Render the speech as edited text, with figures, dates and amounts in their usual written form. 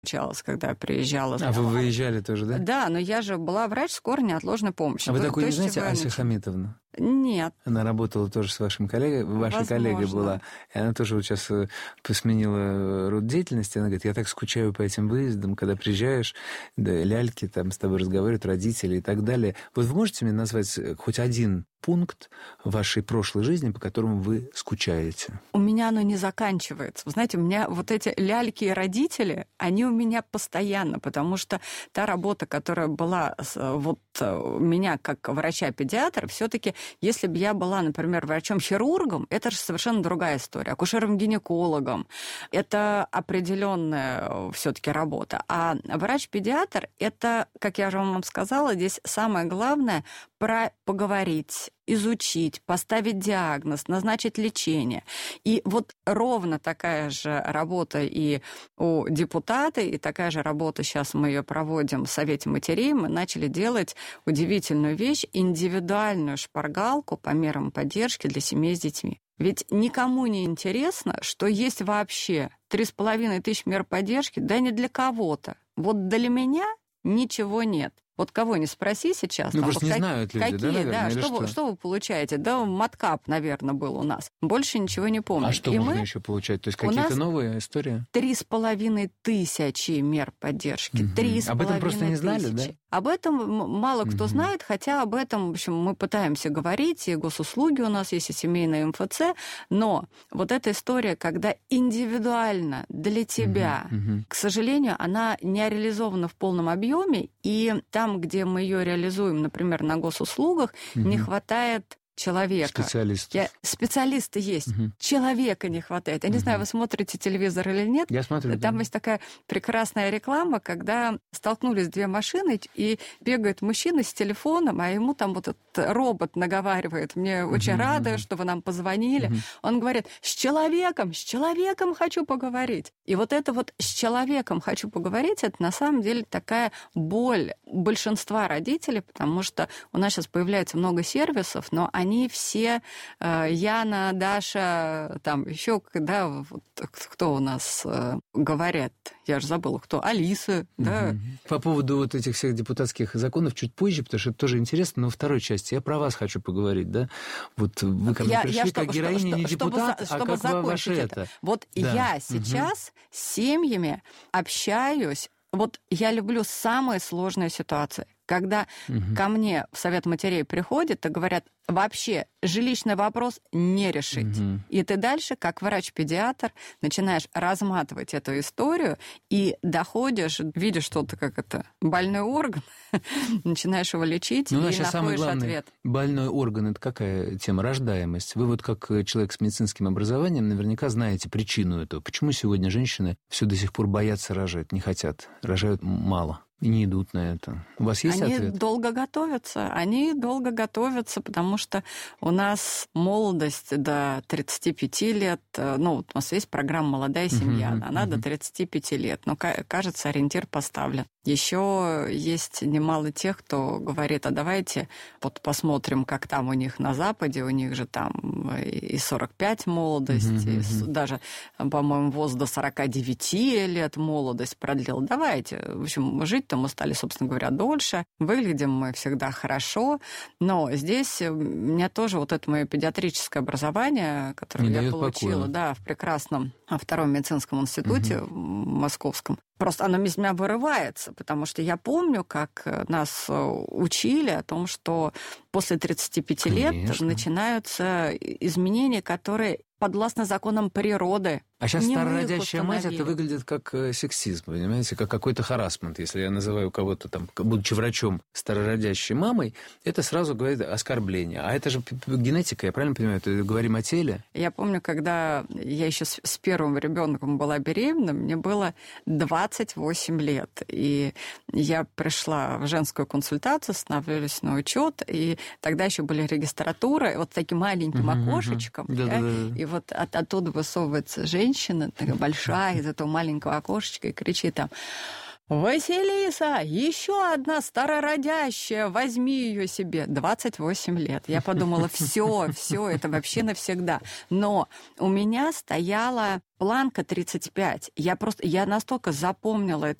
Случалось, когда я приезжала. А вы выезжали тоже, да? Да, но я же была врач скорой неотложной помощи. А вы такую не знаете, Ася Хамитовна? Нет. Она работала тоже с вашим коллегой, вашей коллегой была, и она тоже вот сейчас сменила род деятельности, она говорит, я так скучаю по этим выездам, когда приезжаешь, да, ляльки там с тобой разговаривают, родители и так далее. Вот вы можете мне назвать хоть один пункт вашей прошлой жизни, по которому вы скучаете? У меня оно не заканчивается. Вы знаете, у меня вот эти ляльки и родители, они у меня постоянно, потому что та работа, которая была вот у меня как врача-педиатра, все-таки, если бы я была, например, врачом-хирургом, это же совершенно другая история. Акушером-гинекологом – это определенная все-таки работа. А врач-педиатр – это, как я уже вам сказала, здесь самое главное – поговорить, изучить, поставить диагноз, назначить лечение. И вот ровно такая же работа и у депутата, и такая же работа, сейчас мы ее проводим в Совете матерей, мы начали делать удивительную вещь, индивидуальную шпаргалку по мерам поддержки для семей с детьми. Ведь никому не интересно, что есть вообще 3500 мер поддержки, да не для кого-то. Вот для меня ничего нет. Вот кого не спроси сейчас. Ну, просто не знают люди, какие, да, наверное, да, что вы получаете? Да, маткап, наверное, был у нас. Больше ничего не помню. А что можно еще получать? То есть какие-то новые истории? 3500 мер поддержки. 3500. Об этом просто не знали, да? Об этом мало кто знает, хотя об этом, в общем, мы пытаемся говорить, и госуслуги у нас есть, и семейное МФЦ, но вот эта история, когда индивидуально для тебя, к сожалению, она не реализована в полном объеме, и там, где мы ее реализуем, например, на госуслугах, не хватает человека. Специалисты есть. Человека не хватает. Я не знаю, вы смотрите телевизор или нет. Я смотрю. Там есть такая прекрасная реклама, когда столкнулись две машины, и бегает мужчина с телефоном, а ему там вот этот робот наговаривает. Мне очень рада, что вы нам позвонили. Он говорит, с человеком хочу поговорить. И вот это вот с человеком хочу поговорить, это на самом деле такая боль большинства родителей, потому что у нас сейчас появляется много сервисов, но они все, Яна, Даша, там еще, когда, вот, кто у нас говорят, я же забыла, кто, Алиса, да. По поводу вот этих всех депутатских законов чуть позже, потому что это тоже интересно, но во второй части я про вас хочу поговорить, да. Вот вы ко мне пришли как героиня не депутат, а как ваше это. Вот да. Я сейчас с семьями общаюсь, вот я люблю самые сложные ситуации. Когда ко мне в Совет матерей приходят и говорят, вообще жилищный вопрос не решить. И ты дальше, как врач-педиатр, начинаешь разматывать эту историю и доходишь, видишь что-то, как это, больной орган, начинаешь его лечить и находишь ответ. Больной орган – это какая тема? Рождаемость. Вы вот как человек с медицинским образованием наверняка знаете причину этого. Почему сегодня женщины все до сих пор боятся рожать, не хотят, рожают мало? И не идут на это. У вас есть ответ? Они долго готовятся, потому что у нас молодость до 35 лет, ну, вот у нас есть программа «Молодая семья», она до 35 лет, но, кажется, ориентир поставлен. Еще есть немало тех, кто говорит, а давайте вот посмотрим, как там у них на Западе, у них же там и 45 молодость, и даже, по-моему, возраст до 49 лет молодость продлил. Давайте, в общем, жить-то мы стали, собственно говоря, дольше, выглядим мы всегда хорошо, но здесь у меня тоже вот это мое педиатрическое образование, которое я получила, да, в прекрасном Втором медицинском институте московском, просто оно из меня вырывается, потому что я помню, как нас учили о том, что после 35 лет начинаются изменения, которые подвластны законам природы. А сейчас старородящая мать, это выглядит как сексизм, понимаете, как какой-то харассмент. Если я называю кого-то там, будучи врачом, старородящей мамой, это сразу говорит оскорбление. А это же генетика, я правильно понимаю? Это говорим о теле? Я помню, когда я еще с первым ребенком была беременна, мне было 28 лет. И я пришла в женскую консультацию, становилась на учет, и тогда еще были регистратуры, вот с таким маленьким окошечком. И вот оттуда высовывается женщина, такая большая, из этого маленького окошечка, и кричит там: Василиса, еще одна старородящая, возьми ее себе. 28 лет. Я подумала, все, это вообще навсегда. Но у меня стояла планка 35. Я настолько запомнила эту